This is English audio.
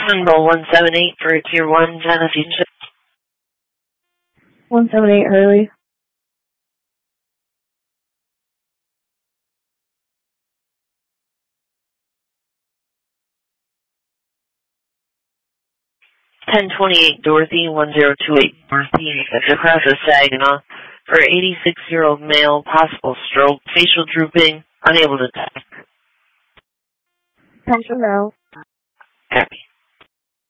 Symbol 178 for Tier 1, Genesee. 178 Hurley. $1028 Dorothy, 1028 Dorothy, across the Saginaw for 86-year-old male, possible stroke, facial drooping, unable to talk. Central Row. Copy.